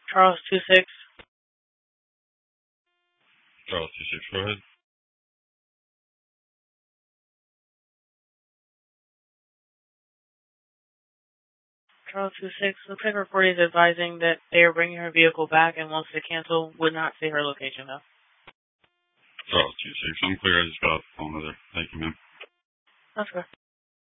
Charles 26. Charles 26, go ahead. Charles 26. Looks like report is advising that they are bringing her vehicle back and wants to cancel. Would not say her location though. Charles 26, I'm clear. I just got off the phone with her. Thank you, ma'am. That's good.